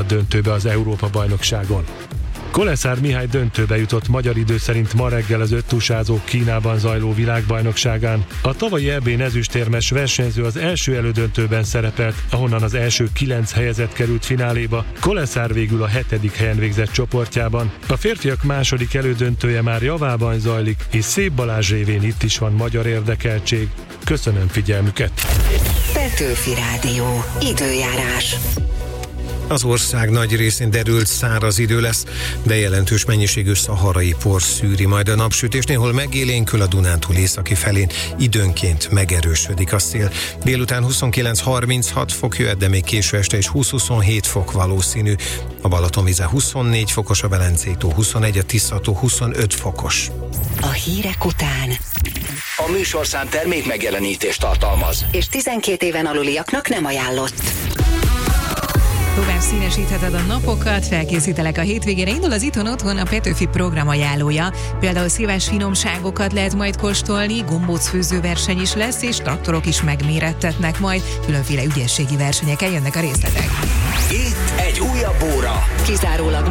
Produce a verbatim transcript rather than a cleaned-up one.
a döntőbe az Európa-bajnokságon. Koleszár Mihály döntőbe jutott magyar idő szerint ma reggel az öttúsázók Kínában zajló világbajnokságán. A tavalyi é bé ezüstérmes versenyző az első elődöntőben szerepelt, ahonnan az első kilenc helyezett került fináléba. Koleszár végül a hetedik helyen végzett csoportjában. A férfiak második elődöntője már javában zajlik, és Szép Balázs révén itt is van magyar érdekeltség. Köszönöm figyelmüket! Petőfi Rádió. Időjárás. Az ország nagy részén derült száraz idő lesz, de jelentős mennyiségű szaharai por szűri majd a napsütés, néhol megélénkül a Dunántúl északi felén, időnként megerősödik a szél. Délután huszonkilenc-harminchat fok jöhet, de még késő este is húsz-huszonhét fok valószínű. A Balatonvize huszonnégy fokos, a Velencei tó huszonegy, a Tisza-tó huszonöt fokos. A hírek után A műsorszám termék megjelenítést tartalmaz, és tizenkét éven aluliaknak nem ajánlott. Tovább színesítheted a napokat, felkészítelek a hétvégére. Indul az Itthon Otthon a Petőfi program ajánlója. Például szíves finomságokat lehet majd kóstolni, gombócfőzőverseny is lesz, és traktorok is megmérettetnek majd. Különféle ügyességi versenyeken jönnek a részletek. itt egy újabb óra. Kizárólag